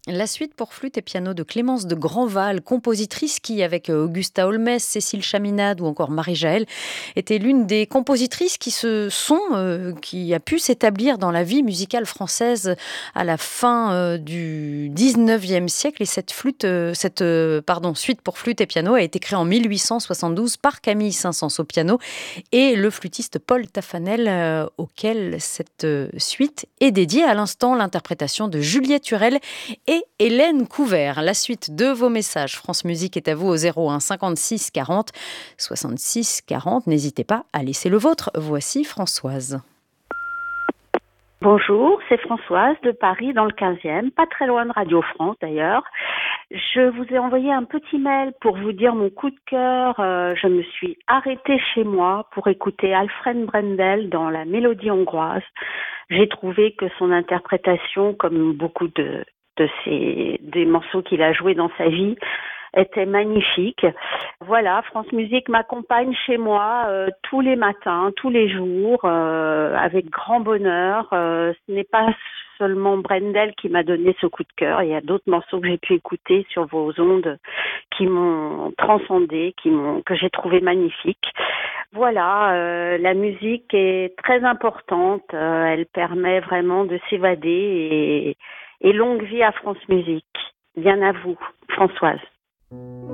La suite pour flûte et piano de Clémence de Grandval, compositrice qui, avec Augusta Holmès, Cécile Chaminade ou encore Marie-Jaël, était l'une des compositrices qui a pu s'établir dans la vie musicale française à la fin du 19e siècle. Et cette suite pour flûte et piano a été créée en 1872 par Camille Saint-Saëns au piano et le flûtiste Paul Taffanel, auquel cette suite est dédiée. À l'instant, l'interprétation de Juliette Hurel et Hélène Couvert. La suite de vos messages, France Musique, est à vous au 01 56 40 66 40. N'hésitez pas à laisser le vôtre. Voici Françoise. Bonjour, c'est Françoise de Paris dans le 15e, pas très loin de Radio France d'ailleurs. Je vous ai envoyé un petit mail pour vous dire mon coup de cœur. Je me suis arrêtée chez moi pour écouter Alfred Brendel dans La Mélodie hongroise. J'ai trouvé que son interprétation, comme beaucoup des morceaux qu'il a joués dans sa vie, était magnifique. Voilà, France Musique m'accompagne chez moi tous les matins, tous les jours, avec grand bonheur. Ce n'est pas seulement Brendel qui m'a donné ce coup de cœur. Il y a d'autres morceaux que j'ai pu écouter sur vos ondes qui m'ont transcendé, que j'ai trouvé magnifiques. Voilà, la musique est très importante. Elle permet vraiment de s'évader et longue vie à France Musique. Bien à vous, Françoise.